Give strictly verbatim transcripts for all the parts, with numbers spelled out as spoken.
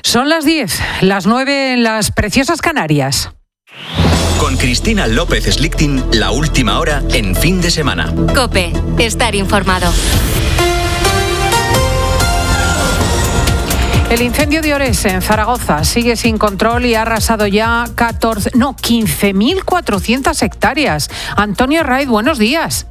Son las diez, las nueve en las preciosas Canarias. Con Cristina López Slichting, la última hora en fin de semana. COPE, estar informado. El incendio de Orés en Zaragoza sigue sin control y ha arrasado ya catorce, no, quince mil cuatrocientas hectáreas. Antonio Raiz, buenos días.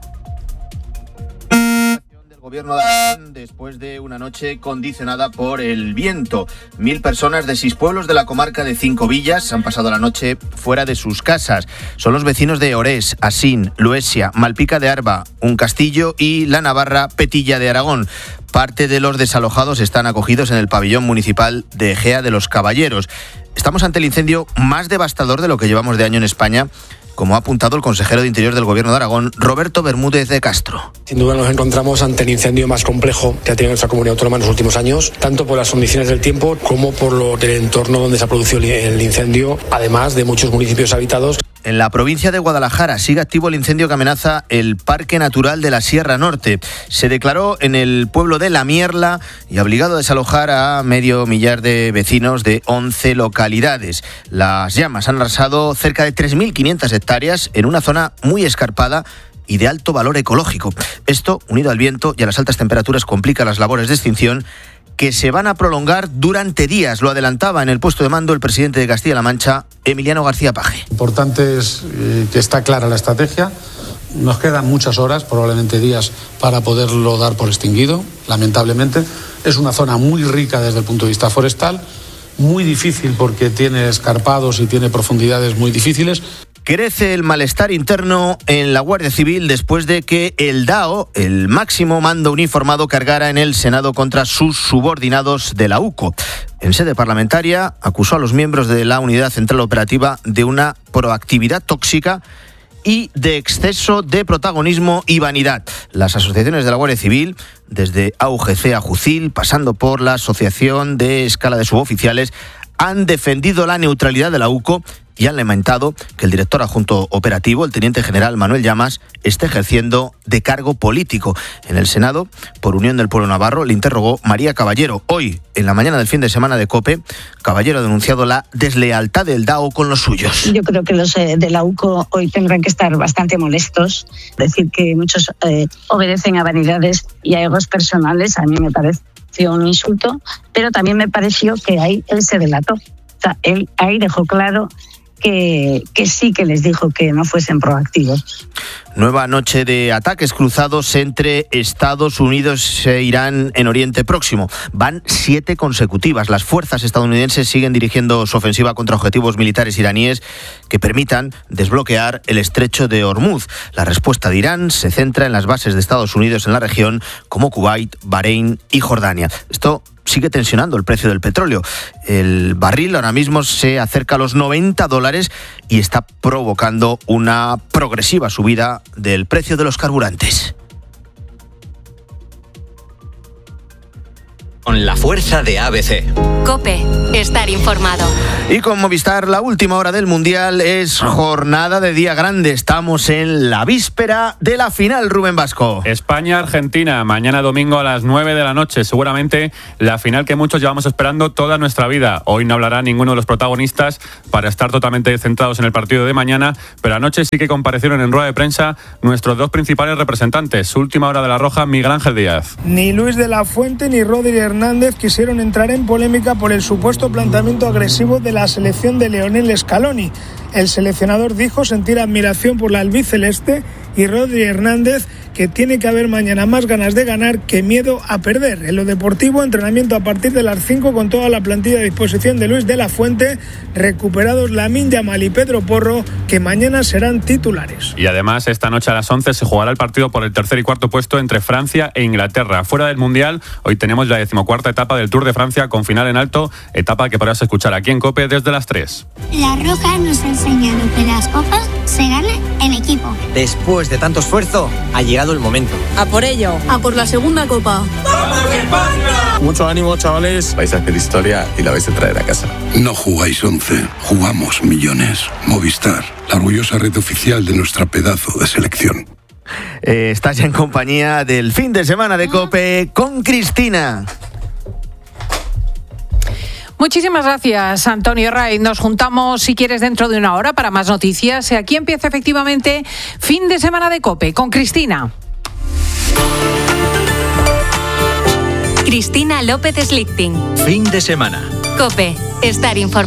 Gobierno de Aragón después de una noche condicionada por el viento. Mil personas de seis pueblos de la comarca de Cinco Villas han pasado la noche fuera de sus casas. Son los vecinos de Orés, Asín, Luesia, Malpica de Arba, Un Castillo y la Navarra Petilla de Aragón. Parte de los desalojados están acogidos en el pabellón municipal de Egea de los Caballeros. Estamos ante el incendio más devastador de lo que llevamos de año en España, como ha apuntado el consejero de Interior del Gobierno de Aragón, Roberto Bermúdez de Castro. Sin duda nos encontramos ante el incendio más complejo que ha tenido nuestra comunidad autónoma en los últimos años, tanto por las condiciones del tiempo como por lo del entorno donde se ha producido el incendio, además de muchos municipios habitados. En la provincia de Guadalajara sigue activo el incendio que amenaza el Parque Natural de la Sierra Norte. Se declaró en el pueblo de La Mierla y ha obligado a desalojar a medio millar de vecinos de once localidades. Las llamas han arrasado cerca de tres mil quinientas hectáreas en una zona muy escarpada y de alto valor ecológico. Esto, unido al viento y a las altas temperaturas, complica las labores de extinción, que se van a prolongar durante días. Lo adelantaba en el puesto de mando el presidente de Castilla-La Mancha, Emiliano García Paje. Importante es eh, que está clara la estrategia. Nos quedan muchas horas, probablemente días, para poderlo dar por extinguido, lamentablemente. Es una zona muy rica desde el punto de vista forestal, muy difícil porque tiene escarpados y tiene profundidades muy difíciles. Crece el malestar interno en la Guardia Civil después de que el D A O, el máximo mando uniformado, cargara en el Senado contra sus subordinados de la U C O. En sede parlamentaria acusó a los miembros de la Unidad Central Operativa de una proactividad tóxica y de exceso de protagonismo y vanidad. Las asociaciones de la Guardia Civil, desde A U G C a Jucil, pasando por la Asociación de Escala de Suboficiales, han defendido la neutralidad de la U C O y han lamentado que el director adjunto operativo, el teniente general Manuel Llamas, esté ejerciendo de cargo político. En el Senado, por Unión del Pueblo Navarro, le interrogó María Caballero. Hoy, en la mañana del fin de semana de COPE, Caballero ha denunciado la deslealtad del D A O con los suyos. Yo creo que los eh, de la U C O hoy tendrán que estar bastante molestos. Decir que muchos eh, obedecen a vanidades y a egos personales, a mí me parece un insulto, pero también me pareció que ahí él se delató. O sea, él ahí dejó claro Que, que sí que les dijo que no fuesen proactivos. Nueva noche de ataques cruzados entre Estados Unidos e Irán en Oriente Próximo. Van siete consecutivas. Las fuerzas estadounidenses siguen dirigiendo su ofensiva contra objetivos militares iraníes que permitan desbloquear el estrecho de Hormuz. La respuesta de Irán se centra en las bases de Estados Unidos en la región, como Kuwait, Bahrein y Jordania. Esto sigue tensionando el precio del petróleo. El barril ahora mismo se acerca a los noventa dólares y está provocando una progresiva subida del precio de los carburantes. Con la fuerza de A B C. COPE, estar informado. Y con Movistar, la última hora del Mundial es jornada de día grande. Estamos en la víspera de la final, Rubén Vasco. España-Argentina, mañana domingo a las nueve de la noche. Seguramente la final que muchos llevamos esperando toda nuestra vida. Hoy no hablará ninguno de los protagonistas para estar totalmente centrados en el partido de mañana, pero anoche sí que comparecieron en rueda de prensa nuestros dos principales representantes. Última hora de la Roja, Miguel Ángel Díaz. Ni Luis de la Fuente ni Rodri Hernández quisieron entrar en polémica por el supuesto planteamiento agresivo de la selección de Lionel Scaloni. El seleccionador dijo sentir admiración por la albiceleste y Rodri Hernández que tiene que haber mañana más ganas de ganar que miedo a perder. En lo deportivo, entrenamiento a partir de las cinco con toda la plantilla a disposición de Luis de la Fuente, recuperados Lamine Yamal y Pedro Porro, que mañana serán titulares. Y además, esta noche a las once se jugará el partido por el tercer y cuarto puesto entre Francia e Inglaterra. Fuera del Mundial, hoy tenemos la decimocuarta etapa del Tour de Francia con final en alto, etapa que podrás escuchar aquí en COPE desde las tres. La Roja nos ha enseñado que las copas se ganan en equipo. Después de tanto esfuerzo, ha llegado el momento. A por ello. A por la segunda copa. ¡Vamos España! Mucho ánimo, chavales. Vais a hacer historia y la vais a traer a casa. No jugáis once, jugamos millones. Movistar, la orgullosa red oficial de nuestra pedazo de selección. Eh, estás ya en compañía del fin de semana de COPE con Cristina. Muchísimas gracias, Antonio Raiz. Nos juntamos, si quieres, dentro de una hora para más noticias. Aquí empieza efectivamente fin de semana de COPE con Cristina. Cristina López Slichting. Fin de semana. COPE. Estar informado.